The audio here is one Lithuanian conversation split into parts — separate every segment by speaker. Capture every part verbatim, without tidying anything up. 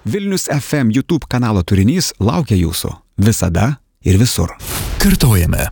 Speaker 1: Vilnius F M YouTube kanalo turinys laukia jūsų visada ir visur.
Speaker 2: Kartojame.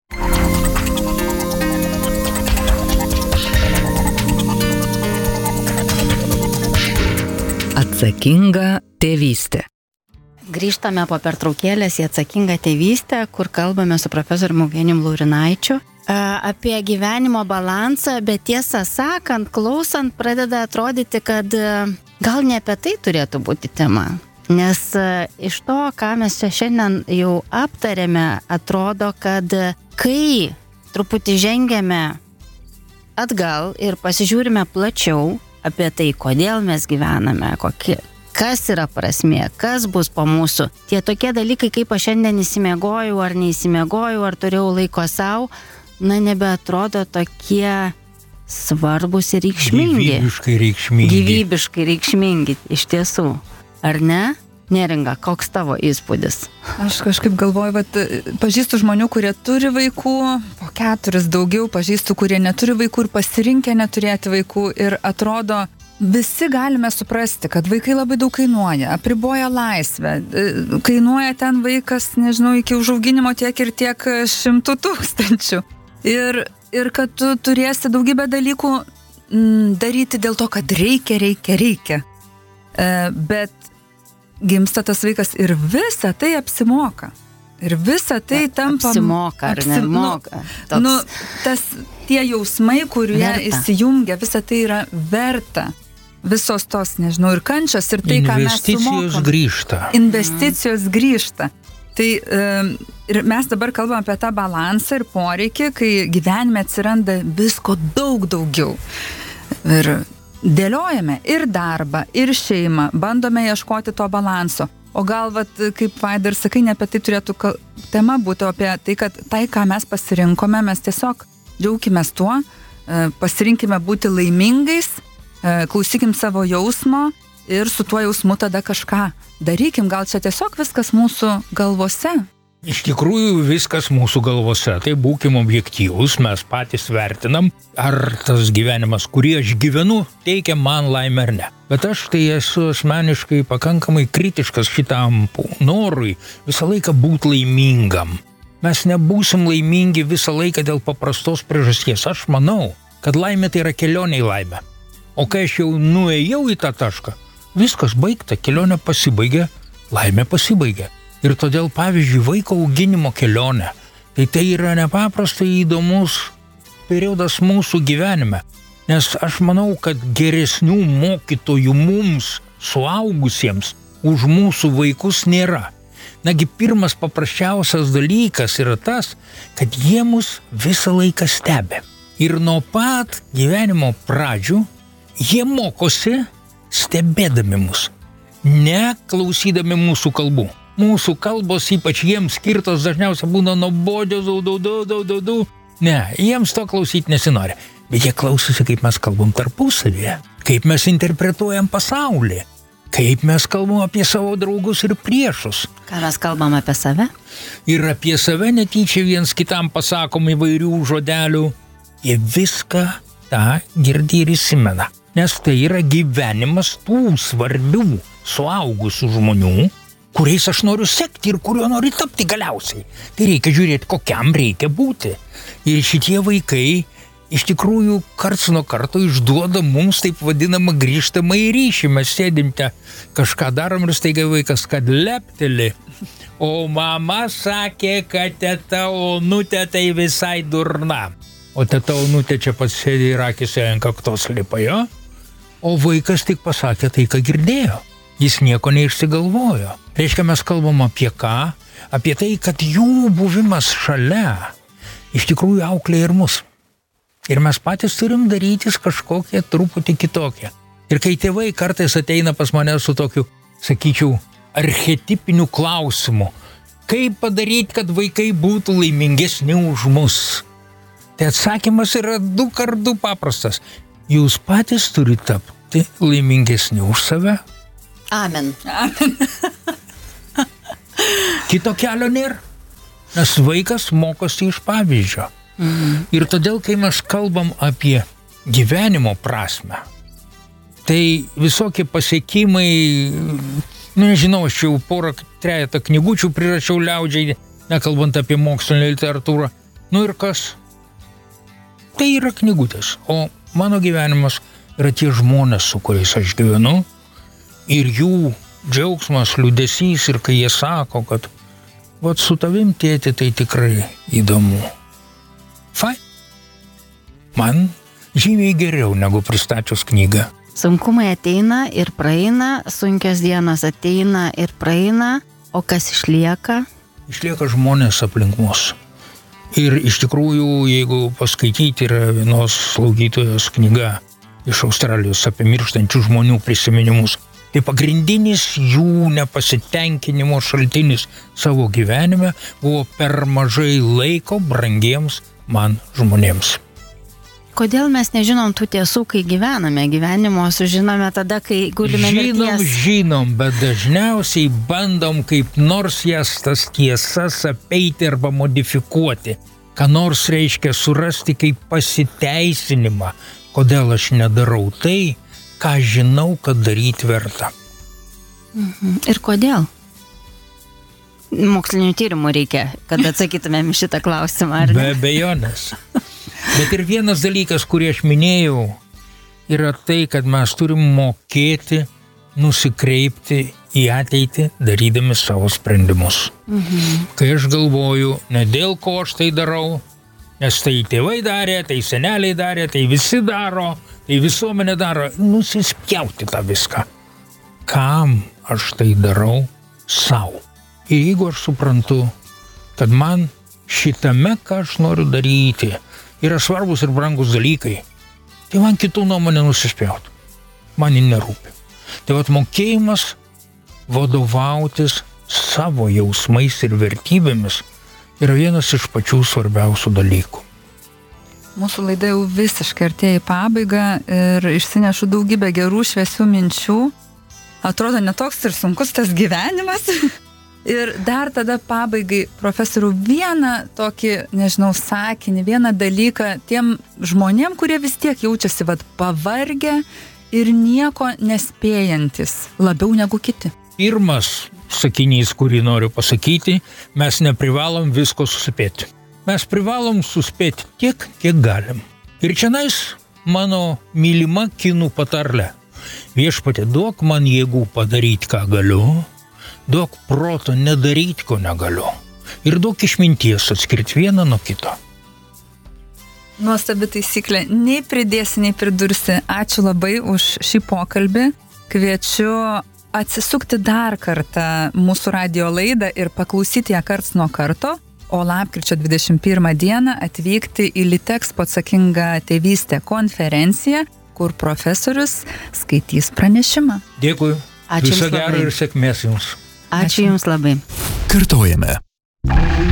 Speaker 3: Atsakinga tėvystė.
Speaker 4: Grįžtame po pertraukėlės į atsakingą tėvystę, kur kalbame su profesoriumi Eugenijum Laurinaičiu apie gyvenimo balansą, bet tiesą sakant, klausant, pradeda atrodyti, kad gal ne apie tai turėtų būti tema. Nes iš to, ką mes čia šiandien jau aptarėme, atrodo, kad kai truputį žengiame atgal ir pasižiūrime plačiau apie tai, kodėl mes gyvename, kokie, kas yra prasmė, kas bus po mūsų. Tie tokie dalykai, kaip aš šiandien įsimiegojau ar neįsimiegojau, ar turėjau laiko savo, na, nebeatrodo tokie svarbus ir reikšmingi.
Speaker 5: Gyvybiškai reikšmingi.
Speaker 4: Gyvybiškai reikšmingi, iš tiesų. Ar ne? Neringa, koks tavo įspūdis?
Speaker 6: Aš kažkaip galvoju, vat, pažįstu žmonių, kurie turi vaikų, po keturis daugiau, pažįstu, kurie neturi vaikų ir pasirinkę neturėti vaikų, ir atrodo, visi galime suprasti, kad vaikai labai daug kainuoja, apriboja laisvę, kainuoja ten vaikas, nežinau, iki užauginimo tiek ir tiek šimtų tūkstančių. Ir, ir kad tu turėsi daugybę dalykų m, daryti dėl to, kad reikia, reikia, reikia. E, bet gimsta tas vaikas ir visa tai apsimoka. Ir visa tai tampa...
Speaker 4: Apsimoka, ar
Speaker 6: apsim,
Speaker 4: nemoka.
Speaker 6: Nu, nu, tas, tie jausmai, kurie verta. Įsijungia, visa tai yra verta. Visos tos, nežinau, ir kančios, ir tai, ką mes sumokam.
Speaker 5: Investicijos grįžta.
Speaker 6: Investicijos mm. grįžta. Tai ir mes dabar kalbam apie tą balansą ir poreikį, kai gyvenime atsiranda visko daug daugiau. Ir dėliojame ir darbą, ir šeimą, bandome ieškoti to balanso. O gal, vat, kaip Vaida ir sakai, ne apie tai turėtų tema būti, o apie tai, kad tai, ką mes pasirinkome, mes tiesiog džiaukimės tuo, pasirinkime būti laimingais, klausykim savo jausmo ir su tuo jausmu tada kažką darykim. Gal čia tiesiog viskas mūsų galvose?
Speaker 5: Iš tikrųjų viskas mūsų galvose. Tai būkim objektyvus, mes patys vertinam, ar tas gyvenimas, kurį aš gyvenu, teikia man laimę ar ne. Bet aš tai esu asmeniškai pakankamai kritiškas šitam norui visą laiką būti laimingam. Mes nebūsim laimingi visą laiką dėl paprastos priežasties. Aš manau, kad laimė tai yra kelionė į laimę. O kai aš jau nuėjau į tą tašką, viskas baigta, kelionė pasibaigė, laimė pasibaigė. Ir todėl, pavyzdžiui, vaiko auginimo kelionė, tai tai yra nepaprastai įdomus periodas mūsų gyvenime. Nes aš manau, kad geresnių mokytojų mums, suaugusiems, už mūsų vaikus nėra. Nagi, pirmas paprasčiausias dalykas yra tas, kad jie mus visą laiką stebi. Ir nuo pat gyvenimo pradžių jie mokosi stebėdami mus, ne klausydami mūsų kalbų. Mūsų kalbos, ypač jiems skirtos, dažniausiai būna nuobodžios, dau, dau, dau, dau, dau, dau. Ne, jiems to klausyti nesinori. Bet jie klausosi, kaip mes kalbam tarpusavyje, kaip mes interpretuojam pasaulį, kaip mes kalbam apie savo draugus ir priešus.
Speaker 4: Ką mes kalbam apie save?
Speaker 5: Ir apie save netyčia viens kitam pasakom įvairių žodelių. Jie viską tą girdi ir įsimena. Nes tai yra gyvenimas tų svarbių suaugusių žmonių, kuriais aš noriu sekti ir kurio noriu tapti galiausiai. Tai reikia žiūrėti, kokiam reikia būti. Ir šitie vaikai iš tikrųjų karts nuo karto išduoda mums taip vadinamą grįžtamą į ryšį. Mes sėdimte, kažką darom ir staiga vaikas, kad lepteli. O mama sakė, kad teta Onutė tai visai durna. O teta Onutė čia pats sėdė ir akise ant kaktos lipa, jo? O vaikas tik pasakė tai, ką girdėjo. Jis nieko neišsigalvojo. Reiškia, mes kalbam apie ką? Apie tai, kad jų buvimas šalia iš tikrųjų auklė ir mus. Ir mes patys turim darytis kažkokie truputį kitokie. Ir kai tėvai kartais ateina pas mane su tokiu, sakyčiau, archetipiniu klausimu, kaip padaryti, kad vaikai būtų laimingesni už mus? Tai atsakymas yra du kart du paprastas. Jūs patys turite tapti laimingesni už save.
Speaker 4: Amen.
Speaker 6: Amen.
Speaker 5: Kito kelio nėra, nes vaikas mokosi iš pavyzdžio. Mhm. Ir todėl, kai mes kalbam apie gyvenimo prasmę, tai visokie pasiekimai Nu, nežinau, aš jau porą, trejetą knygučių prirašiau liaudžiai, nekalbant apie mokslinę literatūrą. Nu ir kas? Tai yra knygutės, o mano gyvenimas yra tie žmonės, su kuriais aš gyvenu, ir jų džiaugsmas, liūdesys, ir kai jie sako, kad vat su tavim, tėti, tai tikrai įdomu. Fai. Man žymiai geriau negu pristačius knygą.
Speaker 4: Sunkumai ateina ir praeina, sunkios dienos ateina ir praeina, o kas išlieka?
Speaker 5: Išlieka žmonės aplink mus. Ir iš tikrųjų, jeigu paskaityti yra vienos slaugytojos knyga iš Australijos apie mirštančių žmonių prisiminimus, tai pagrindinis jų nepasitenkinimo šaltinis savo gyvenime buvo per mažai laiko brangiems man žmonėms.
Speaker 4: Kodėl mes nežinom tų tiesų, kai gyvename? Gyvenimo sužinome tada, kai gulime mirties.
Speaker 5: Žinom, žinom, bet dažniausiai bandom kaip nors jas tas tiesas apeiti arba modifikuoti. Ką nors reiškia surasti kaip pasiteisinimą, kodėl aš nedarau tai, ką žinau, kad daryti verta.
Speaker 4: Mhm. Ir kodėl? Mokslinių tyrimų reikia, kad atsakytumėm šitą klausimą, ar ne?
Speaker 5: Be abejonės. Bet ir vienas dalykas, kurį aš minėjau, yra tai, kad mes turim mokėti nusikreipti į ateitį, darydami savo sprendimus. Mhm. Kai aš galvoju, ne dėl ko aš tai darau, nes tai tėvai darė, tai seneliai darė, tai visi daro, tai visuomenė daro, nusispjauti tą viską. Kam aš tai darau? Sau. Ir jeigu aš suprantu, kad man šitame, ką aš noriu daryti, yra svarbus ir brangus dalykai, tai man kitų nuomonę nusispjauti. Man jį nerūpi. Tai vat mokėjimas vadovautis savo jausmais ir vertybėmis yra vienas iš pačių svarbiausių dalykų.
Speaker 6: Mūsų laida jau visiškai artėja į pabaigą ir išsinešu daugybę gerų, šviesių minčių. Atrodo, netoks ir sunkus tas gyvenimas. Ir dar tada pabaigai, profesorių, vieną tokį, nežinau, sakinį, vieną dalyką tiem žmonėm, kurie vis tiek jaučiasi vat, pavargę ir nieko nespėjantis, labiau negu kiti.
Speaker 5: Pirmas sakinys, kurį noriu pasakyti, mes neprivalom visko suspėti. Mes privalom suspėti tiek, kiek galim. Ir čianais mano mylima kinų patarlė. Viešpatie, duok man jėgų padaryti, ką galiu, duok proto nedaryti, ko negaliu. Ir duok išminties atskirti vieną nuo kito.
Speaker 6: Nuostabi taisyklė. Nei pridėsi, nei pridursi. Ačiū labai už šį pokalbį. Kviečiu atsisukti dar kartą mūsų radio laidą ir paklausyti ją karts nuo karto, o lapkričio dvidešimt pirmą dieną atvykti į Litexpo atsakingą tėvystę konferenciją, kur profesorius skaitys pranešimą.
Speaker 5: Dėkui.
Speaker 4: Ačiū
Speaker 5: Viso
Speaker 4: jums
Speaker 5: gero
Speaker 4: labai.
Speaker 5: ir sėkmės jums.
Speaker 4: Ačiū jums labai.
Speaker 1: Kartojame.